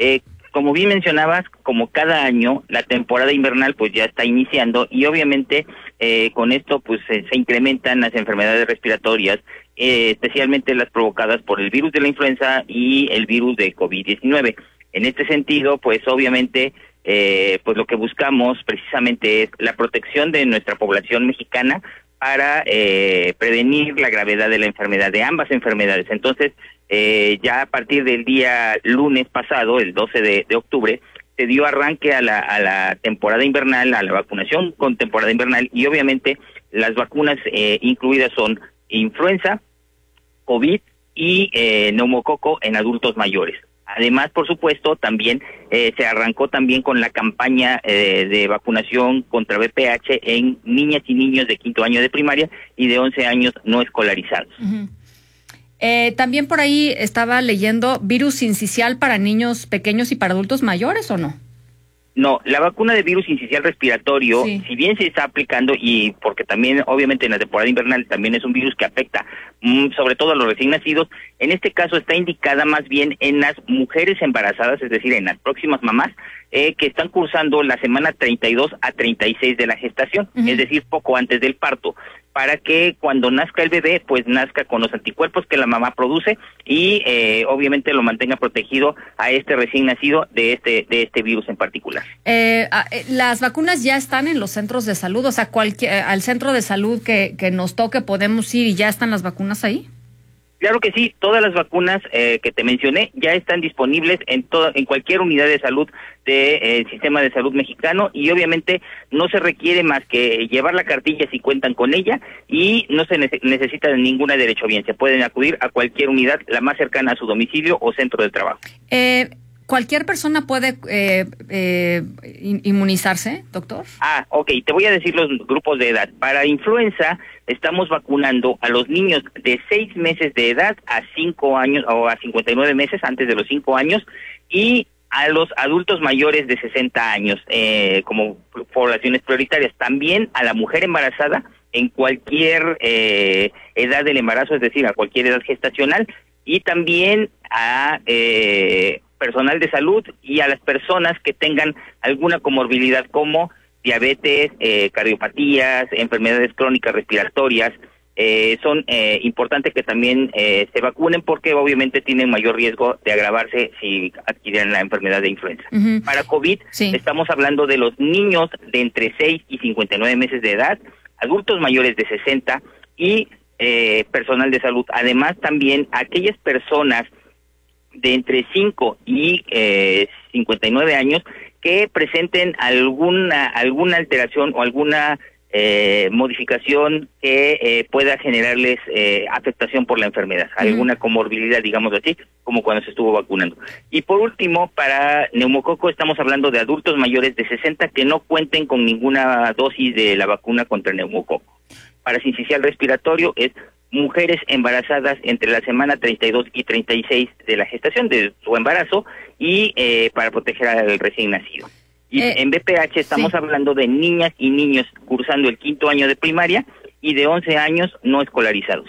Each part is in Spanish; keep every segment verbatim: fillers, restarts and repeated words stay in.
Eh, como bien mencionabas, como cada año, la temporada invernal pues ya está iniciando y obviamente eh, con esto pues eh, se incrementan las enfermedades respiratorias, eh, especialmente las provocadas por el virus de la influenza y el virus de COVID diecinueve. En este sentido, pues obviamente, eh, pues lo que buscamos precisamente es la protección de nuestra población mexicana para eh, prevenir la gravedad de la enfermedad, de ambas enfermedades. Entonces, eh, ya a partir del día lunes pasado, el doce de, de octubre, se dio arranque a la, a la temporada invernal, a la vacunación con temporada invernal, y obviamente las vacunas eh, incluidas son influenza, COVID y eh, neumococo en adultos mayores. Además, por supuesto, también eh, se arrancó también con la campaña eh, de vacunación contra V P H en niñas y niños de quinto año de primaria y de once años no escolarizados. Uh-huh. Eh, también por ahí estaba leyendo virus sincicial para niños pequeños y para adultos mayores, ¿o no? No, la vacuna de virus sincicial respiratorio, sí, si bien se está aplicando, y porque también obviamente en la temporada invernal también es un virus que afecta mmm, sobre todo a los recién nacidos, en este caso está indicada más bien en las mujeres embarazadas, es decir, en las próximas mamás, eh, que están cursando la semana treinta y dos a treinta y seis de la gestación, uh-huh, es decir, poco antes del parto, para que cuando nazca el bebé, pues nazca con los anticuerpos que la mamá produce y eh, obviamente lo mantenga protegido a este recién nacido de este de este virus en particular. Eh, las vacunas ya están en los centros de salud, o sea, cualquier, al centro de salud que, que nos toque podemos ir y ya están las vacunas ahí. Claro que sí, todas las vacunas eh, que te mencioné ya están disponibles en todo, en cualquier unidad de salud del eh, sistema de salud mexicano, y obviamente no se requiere más que llevar la cartilla si cuentan con ella y no se nece- necesita de ninguna derechohabiencia. Pueden acudir a cualquier unidad, la más cercana a su domicilio o centro de trabajo. Eh, ¿Cualquier persona puede eh, eh, inmunizarse, doctor? Ah, ok, te voy a decir los grupos de edad. Para influenza estamos vacunando a los niños de seis meses de edad a cinco años o a cincuenta y nueve meses antes de los cinco años, y a los adultos mayores de sesenta años eh, como poblaciones prioritarias. También a la mujer embarazada en cualquier eh, edad del embarazo, es decir, a cualquier edad gestacional, y también a eh, personal de salud y a las personas que tengan alguna comorbilidad como diabetes, eh, cardiopatías, enfermedades crónicas respiratorias. Eh, son eh, importantes que también eh, se vacunen porque obviamente tienen mayor riesgo de agravarse si adquieren la enfermedad de influenza. Uh-huh. Para COVID, sí, estamos hablando de los niños de entre seis y cincuenta y nueve meses de edad, adultos mayores de sesenta y eh, personal de salud. Además, también aquellas personas de entre cinco y eh, cincuenta y nueve años que presenten alguna alguna alteración o alguna eh, modificación que eh, pueda generarles eh, afectación por la enfermedad, uh-huh, alguna comorbilidad, digamos así, como cuando se estuvo vacunando. Y por último, para neumococo estamos hablando de adultos mayores de sesenta que no cuenten con ninguna dosis de la vacuna contra el neumococo. Para sincicial respiratorio es mujeres embarazadas entre la semana treinta y dos y treinta y seis de la gestación de su embarazo, y eh, para proteger al recién nacido. Y eh, en V P H estamos sí. hablando de niñas y niños cursando el quinto año de primaria y de once años no escolarizados.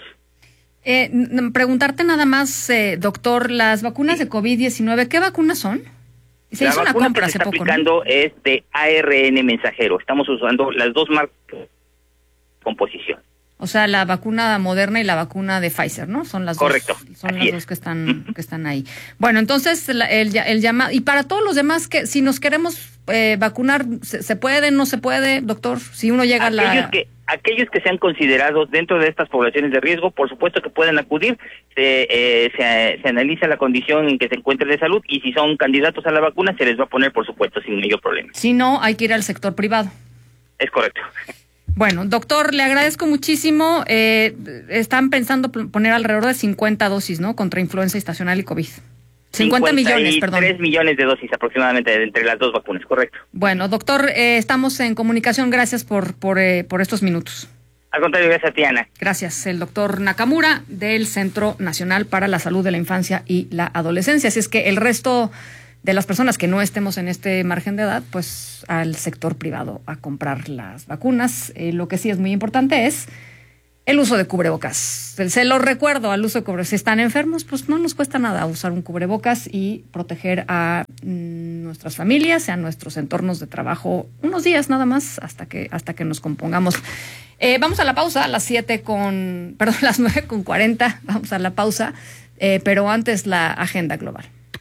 Eh, preguntarte nada más, eh, doctor, las vacunas sí. de COVID diecinueve, ¿qué vacunas son? Se la hizo vacuna una compra que se está poco, aplicando, ¿no? Es de A R N mensajero. Estamos usando las dos marcas de composición. O sea, la vacuna Moderna y la vacuna de Pfizer, ¿no? Son las Correcto. dos, son las dos que están que están ahí. Bueno, entonces el, el, el llamado, y para todos los demás que si nos queremos eh, vacunar, ¿se, se puede, no se puede, doctor? Si uno llega aquellos a la que aquellos que sean considerados dentro de estas poblaciones de riesgo, por supuesto que pueden acudir, se, eh, se, se analiza la condición en que se encuentren de salud y si son candidatos a la vacuna se les va a poner, por supuesto, sin mayor problema. Si no, hay que ir al sector privado. Es correcto. Bueno, doctor, le agradezco muchísimo. Eh, están pensando poner alrededor de cincuenta dosis, ¿no? Contra influenza estacional y COVID. cincuenta millones, perdón. tres millones de dosis aproximadamente entre las dos vacunas, correcto. Bueno, doctor, eh, estamos en comunicación. Gracias por por, eh, por estos minutos. Al contrario, gracias a ti, Ana. Gracias. El doctor Nakamura del Centro Nacional para la Salud de la Infancia y la Adolescencia. Así es que el resto de las personas que no estemos en este margen de edad, pues al sector privado a comprar las vacunas. Eh, lo que sí es muy importante es el uso de cubrebocas. Se lo recuerdo al uso de cubrebocas. Si están enfermos, pues no nos cuesta nada usar un cubrebocas y proteger a mmm, nuestras familias, sean nuestros entornos de trabajo, unos días nada más hasta que, hasta que nos compongamos. Eh, vamos a la pausa a las siete con, perdón, las nueve con cuarenta, vamos a la pausa, eh, pero antes la agenda global.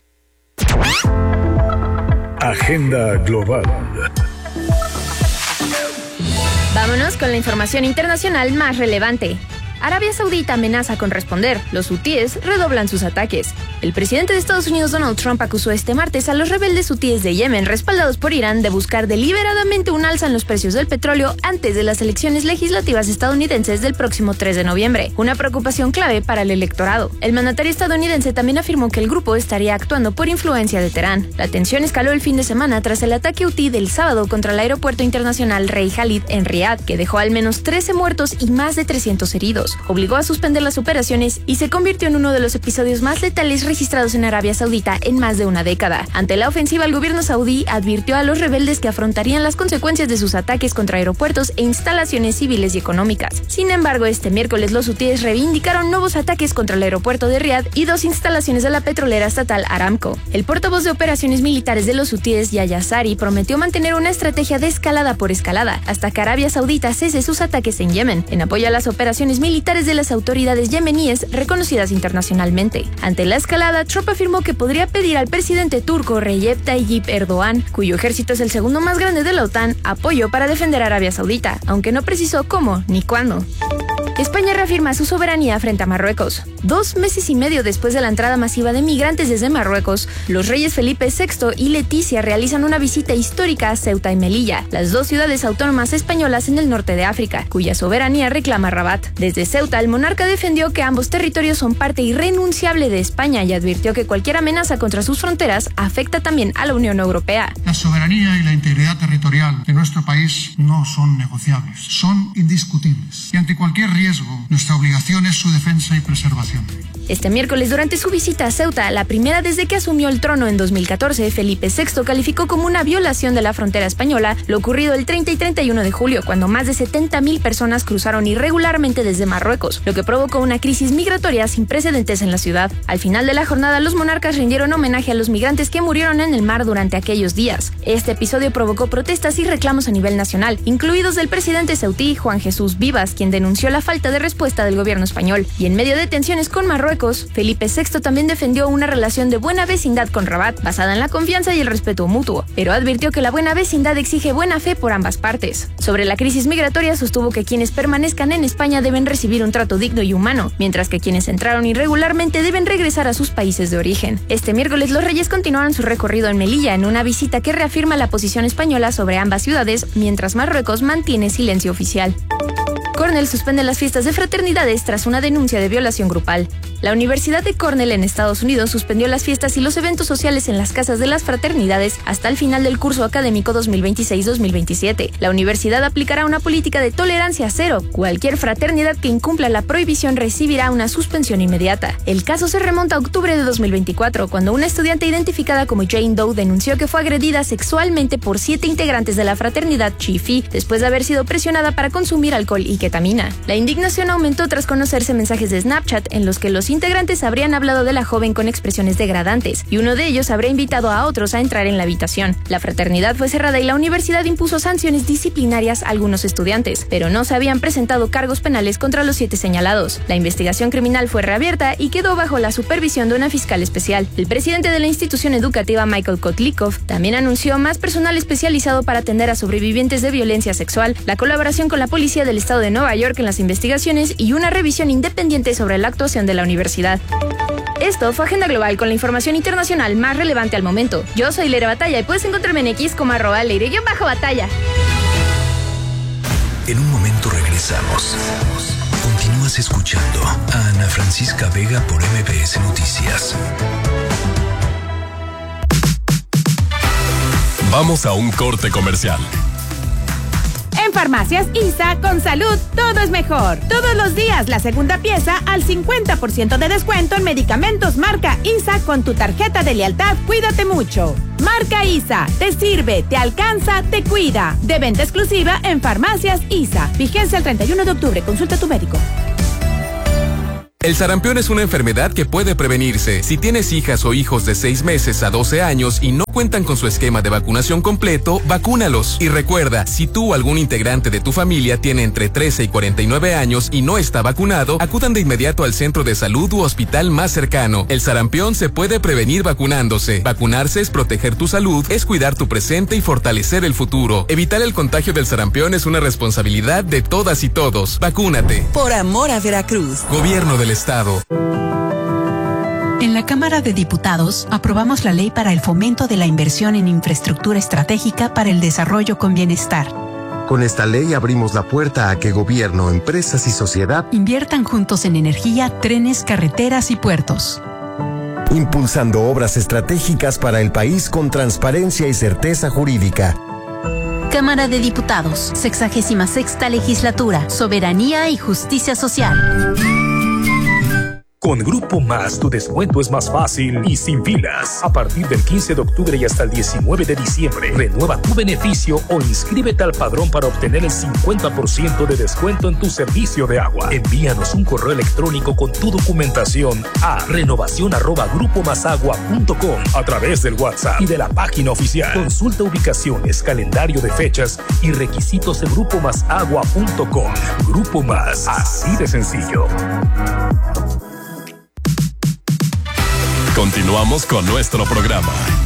Agenda global. Vámonos con la información internacional más relevante. Arabia Saudita amenaza con responder. Los hutíes redoblan sus ataques. El presidente de Estados Unidos, Donald Trump, acusó este martes a los rebeldes hutíes de Yemen, respaldados por Irán, de buscar deliberadamente un alza en los precios del petróleo antes de las elecciones legislativas estadounidenses del próximo tres de noviembre, una preocupación clave para el electorado. El mandatario estadounidense también afirmó que el grupo estaría actuando por influencia de Teherán. La tensión escaló el fin de semana tras el ataque hutí del sábado contra el aeropuerto internacional Rey Khalid en Riad, que dejó al menos trece muertos y más de trescientos heridos. Obligó a suspender las operaciones y se convirtió en uno de los episodios más letales registrados en Arabia Saudita en más de una década. Ante la ofensiva, el gobierno saudí advirtió a los rebeldes que afrontarían las consecuencias de sus ataques contra aeropuertos e instalaciones civiles y económicas. Sin embargo, este miércoles los hutíes reivindicaron nuevos ataques contra el aeropuerto de Riad y dos instalaciones de la petrolera estatal Aramco. El portavoz de operaciones militares de los hutíes, Yahya Sari, prometió mantener una estrategia de escalada por escalada hasta que Arabia Saudita cese sus ataques en Yemen, en apoyo a las operaciones militares de las autoridades yemeníes reconocidas internacionalmente. Ante la escalada, Trump afirmó que podría pedir al presidente turco Recep Tayyip Erdogan, cuyo ejército es el segundo más grande de la OTAN, apoyo para defender a Arabia Saudita, aunque no precisó cómo ni cuándo. España reafirma su soberanía frente a Marruecos. Dos meses y medio después de la entrada masiva de migrantes desde Marruecos, los reyes Felipe sexto y Leticia realizan una visita histórica a Ceuta y Melilla, las dos ciudades autónomas españolas en el norte de África, cuya soberanía reclama Rabat. Desde Ceuta, el monarca defendió que ambos territorios son parte irrenunciable de España y advirtió que cualquier amenaza contra sus fronteras afecta también a la Unión Europea. La soberanía y la integridad territorial de nuestro país no son negociables, son indiscutibles. Y ante cualquier riesgo, nuestra obligación es su defensa y preservación. Este miércoles, durante su visita a Ceuta, la primera desde que asumió el trono en dos mil catorce, Felipe sexto calificó como una violación de la frontera española lo ocurrido el treinta y treinta y uno de julio, cuando más de setenta mil personas cruzaron irregularmente desde Marruecos, lo que provocó una crisis migratoria sin precedentes en la ciudad. Al final de la jornada, los monarcas rindieron homenaje a los migrantes que murieron en el mar durante aquellos días. Este episodio provocó protestas y reclamos a nivel nacional, incluidos del presidente ceutí, Juan Jesús Vivas, quien denunció la falta de respuesta del gobierno español. Y en medio de tensiones con Marruecos, Felipe sexto también defendió una relación de buena vecindad con Rabat, basada en la confianza y el respeto mutuo, pero advirtió que la buena vecindad exige buena fe por ambas partes. Sobre la crisis migratoria, sostuvo que quienes permanezcan en España deben recibir un trato digno y humano, mientras que quienes entraron irregularmente deben regresar a sus países de origen. Este miércoles, los reyes continuaron su recorrido en Melilla, en una visita que reafirma la posición española sobre ambas ciudades, mientras Marruecos mantiene silencio oficial. Cornell suspende las fiestas de fraternidades tras una denuncia de violación grupal. La Universidad de Cornell en Estados Unidos suspendió las fiestas y los eventos sociales en las casas de las fraternidades hasta el final del curso académico dos mil veintiséis dos mil veintisiete. La universidad aplicará una política de tolerancia cero. Cualquier fraternidad que incumpla la prohibición recibirá una suspensión inmediata. El caso se remonta a octubre de dos mil veinticuatro, cuando una estudiante identificada como Jane Doe denunció que fue agredida sexualmente por siete integrantes de la fraternidad Chi Phi después de haber sido presionada para consumir alcohol y ketamina. La indignación aumentó tras conocerse mensajes de Snapchat en los que los integrantes habrían hablado de la joven con expresiones degradantes, y uno de ellos habría invitado a otros a entrar en la habitación. La fraternidad fue cerrada y la universidad impuso sanciones disciplinarias a algunos estudiantes, pero no se habían presentado cargos penales contra los siete señalados. La investigación criminal fue reabierta y quedó bajo la supervisión de una fiscal especial. El presidente de la institución educativa, Michael Kotlikov, también anunció más personal especializado para atender a sobrevivientes de violencia sexual, la colaboración con la policía del estado de Nueva York en las investigaciones y una revisión independiente sobre la actuación de la universidad. Esto fue Agenda Global con la información internacional más relevante al momento. Yo soy Leire Batalla y puedes encontrarme en X como arroba Leire-Batalla. En un momento regresamos. Continúas escuchando a Ana Francisca Vega por M B S Noticias. Vamos a un corte comercial. En Farmacias I S A, con salud, todo es mejor. Todos los días, la segunda pieza al cincuenta por ciento de descuento en medicamentos marca I S A con tu tarjeta de lealtad Cuídate Mucho. Marca I S A, te sirve, te alcanza, te cuida. De venta exclusiva en Farmacias I S A. Vigencia el treinta y uno de octubre. Consulta a tu médico. El sarampión es una enfermedad que puede prevenirse. Si tienes hijas o hijos de seis meses a doce años y no cuentan con su esquema de vacunación completo, vacúnalos. Y recuerda, si tú o algún integrante de tu familia tiene entre trece y cuarenta y nueve años y no está vacunado, acudan de inmediato al centro de salud u hospital más cercano. El sarampión se puede prevenir vacunándose. Vacunarse es proteger tu salud, es cuidar tu presente y fortalecer el futuro. Evitar el contagio del sarampión es una responsabilidad de todas y todos. Vacúnate. Por amor a Veracruz. Gobierno del Estado. En la Cámara de Diputados aprobamos la ley para el fomento de la inversión en infraestructura estratégica para el desarrollo con bienestar. Con esta ley abrimos la puerta a que gobierno, empresas y sociedad inviertan juntos en energía, trenes, carreteras y puertos. Impulsando obras estratégicas para el país con transparencia y certeza jurídica. Cámara de Diputados, sexagésima sexta legislatura, soberanía y justicia social. Con Grupo Más, tu descuento es más fácil y sin filas. A partir del quince de octubre y hasta el diecinueve de diciembre, renueva tu beneficio o inscríbete al padrón para obtener el cincuenta por ciento de descuento en tu servicio de agua. Envíanos un correo electrónico con tu documentación a renovación arroba grupo más agua punto com a través del WhatsApp y de la página oficial. Consulta ubicaciones, calendario de fechas y requisitos en grupo más agua punto com. Grupo Más, así de sencillo. Continuamos con nuestro programa.